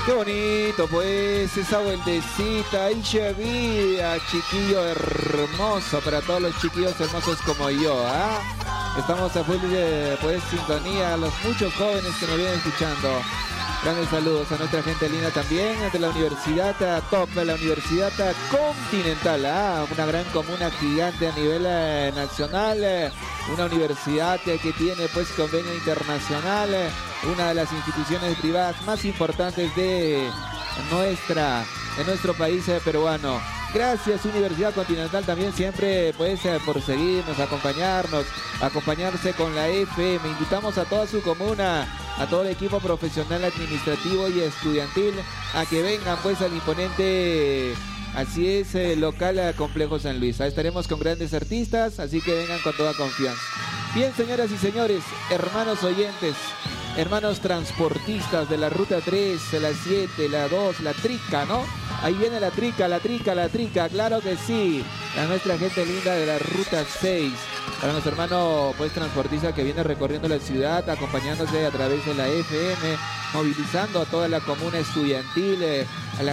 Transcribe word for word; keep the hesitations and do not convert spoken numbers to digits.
Qué bonito, pues, esa vueltecita. Ahí Shavia, chiquillo hermoso, para todos los chiquillos hermosos como yo, ¿ah? Estamos a full de, pues, sintonía, a los muchos jóvenes que nos vienen escuchando. Grandes saludos a nuestra gente linda también, de la Universidad Top, la Universidad Continental, ¿ah? Una gran comuna gigante a nivel eh, nacional, eh, una universidad eh, que tiene, pues, convenio internacional, eh, una de las instituciones privadas más importantes de nuestra, de nuestro país eh, peruano. Gracias Universidad Continental también siempre, pues, eh, por seguirnos, acompañarnos, acompañarse con la F M. Invitamos a toda su comuna, a todo el equipo profesional, administrativo y estudiantil a que vengan, pues, al imponente, así es, eh, local eh, Complejo San Luis. Ahí estaremos con grandes artistas, así que vengan con toda confianza. Bien, señoras y señores, hermanos oyentes, hermanos transportistas de la ruta tres, la siete, la dos, la trica, ¿no? Ahí viene la trica, la trica, la trica, claro que sí. A nuestra gente linda de la ruta seis. Para nuestro hermano, pues, transportista que viene recorriendo la ciudad, acompañándose a través de la F M, movilizando a toda la comuna estudiantil, eh, a la